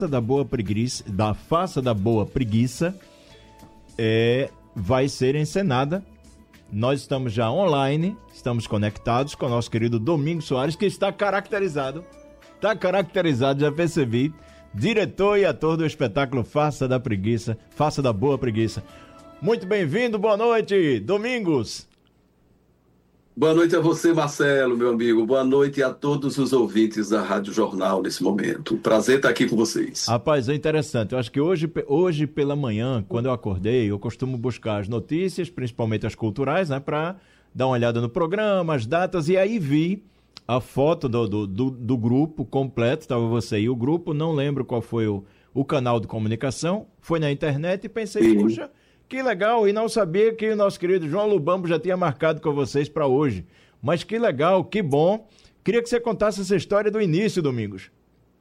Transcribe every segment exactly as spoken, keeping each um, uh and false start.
da boa preguiça, da Faça da Boa Preguiça, é, vai ser encenada. Nós estamos já online, estamos conectados com o nosso querido Domingos Soares, que está caracterizado, está caracterizado, já percebi, diretor e ator do espetáculo Faça da Preguiça, Faça da Boa Preguiça. Muito bem-vindo, boa noite, Domingos. Boa noite a você, Marcelo, meu amigo. Boa noite a todos os ouvintes da Rádio Jornal nesse momento. Prazer estar aqui com vocês. Rapaz, é interessante. Eu acho que hoje, hoje pela manhã, quando eu acordei, eu costumo buscar as notícias, principalmente as culturais, né, para dar uma olhada no programa, as datas, e aí vi a foto do, do, do, do grupo completo, estava você e o grupo, não lembro qual foi o, o canal de comunicação, foi na internet e pensei, Sim. puxa, que legal, e não sabia que o nosso querido João Lubambo já tinha marcado com vocês para hoje. Mas que legal, que bom. Queria que você contasse essa história do início, Domingos.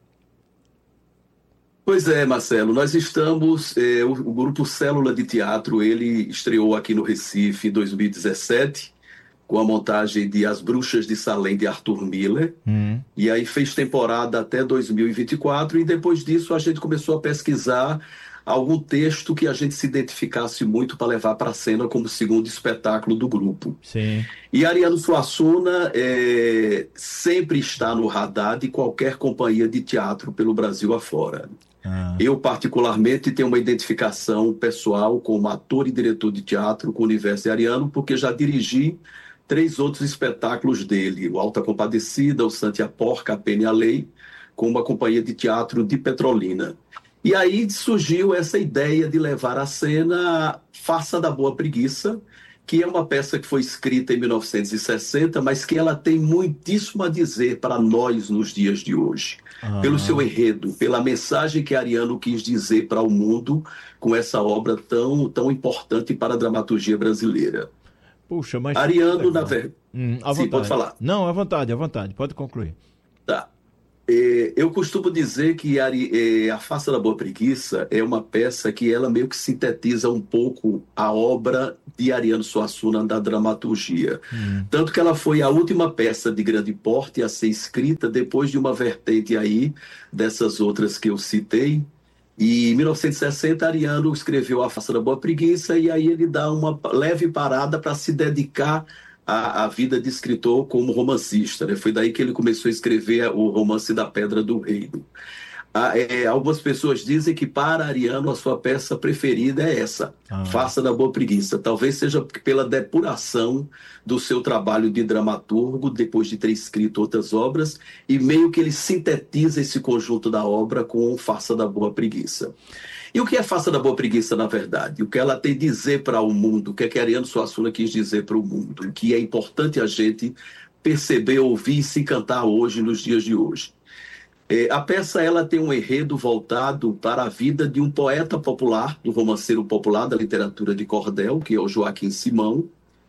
Pois é, Marcelo, nós estamos, é, o, o grupo Célula de Teatro, ele estreou aqui no Recife em dois mil e dezessete, com a montagem de As Bruxas de Salem, de Arthur Miller, hum. e aí fez temporada até dois mil e vinte e quatro, e depois disso a gente começou a pesquisar algum texto que a gente se identificasse muito para levar para a cena como segundo espetáculo do grupo. Sim. E Ariano Suassuna é, sempre está no radar de qualquer companhia de teatro pelo Brasil afora. Ah. Eu, particularmente, tenho uma identificação pessoal como ator e diretor de teatro com o universo de Ariano, porque já dirigi três outros espetáculos dele, o Alta Compadecida, o Santa e a Porca, a Pena e a Lei, com uma companhia de teatro de Petrolina. E aí surgiu essa ideia de levar à cena Faça da Boa Preguiça, que é uma peça que foi escrita em mil novecentos e sessenta, mas que ela tem muitíssimo a dizer para nós nos dias de hoje. Ah. Pelo seu enredo, pela mensagem que Ariano quis dizer para o mundo com essa obra tão, tão importante para a dramaturgia brasileira. Puxa, mas... Ariano, na verdade... Hum, à Sim, vontade. pode falar. Não, à vontade, à vontade, pode concluir. Tá. Eu costumo dizer que a Faça da Boa Preguiça é uma peça que ela meio que sintetiza um pouco a obra de Ariano Suassuna da dramaturgia. Hum. Tanto que ela foi a última peça de grande porte a ser escrita depois de uma vertente aí dessas outras que eu citei. E em mil novecentos e sessenta, Ariano escreveu A Faça da Boa Preguiça e aí ele dá uma leve parada para se dedicar A, a vida de escritor como romancista, né? Foi daí que ele começou a escrever o romance da Pedra do Reino. Ah, é, algumas pessoas dizem que para Ariano a sua peça preferida é essa, ah. Faça da Boa Preguiça. Talvez seja pela depuração do seu trabalho de dramaturgo, depois de ter escrito outras obras, e meio que ele sintetiza esse conjunto da obra com Faça da Boa Preguiça. E o que é Faça da Boa Preguiça, na verdade? O que ela tem a dizer para o mundo, o que é que Ariano Suassuna quis dizer para o mundo, o que é importante a gente perceber, ouvir e se cantar hoje, nos dias de hoje. É, a peça ela tem um enredo voltado para a vida de um poeta popular, do romanceiro popular da literatura de cordel, que é o Joaquim Simão,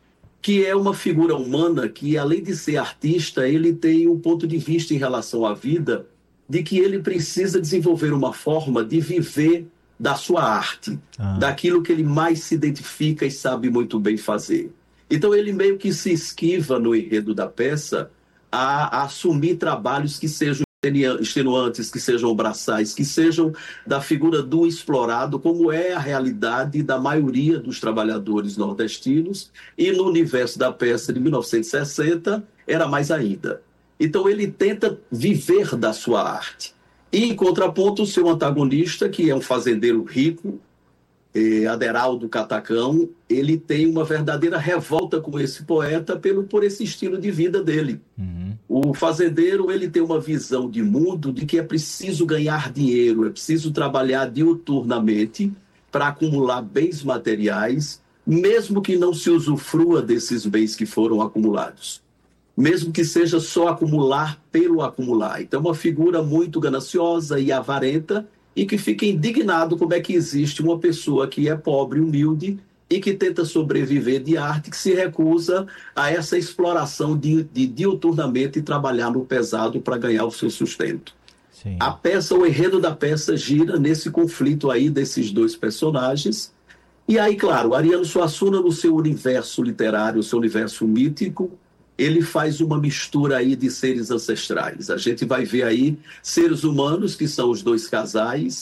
que é uma figura humana que, além de ser artista, ele tem um ponto de vista em relação à vida de que ele precisa desenvolver uma forma de viver da sua arte, ah. daquilo que ele mais se identifica e sabe muito bem fazer. Então ele meio que se esquiva no enredo da peça a, a assumir trabalhos que sejam extenuantes, que sejam braçais, que sejam da figura do explorado, como é a realidade da maioria dos trabalhadores nordestinos, e no universo da peça de mil novecentos e sessenta era mais ainda. Então ele tenta viver da sua arte. E, em contraponto, o seu antagonista, que é um fazendeiro rico, eh, Aderaldo Catacão, ele tem uma verdadeira revolta com esse poeta pelo, por esse estilo de vida dele. Uhum. O fazendeiro ele tem uma visão de mundo de que é preciso ganhar dinheiro, é preciso trabalhar diuturnamente para acumular bens materiais, mesmo que não se usufrua desses bens que foram acumulados. Mesmo que seja só acumular pelo acumular. Então, uma figura muito gananciosa e avarenta e que fica indignado como é que existe uma pessoa que é pobre, humilde e que tenta sobreviver de arte, que se recusa a essa exploração de, de diuturnamente trabalhar no pesado para ganhar o seu sustento. Sim. A peça, o enredo da peça gira nesse conflito aí desses dois personagens. E aí, claro, Ariano Suassuna, no seu universo literário, no seu universo mítico, ele faz uma mistura aí de seres ancestrais. A gente vai ver aí seres humanos, que são os dois casais,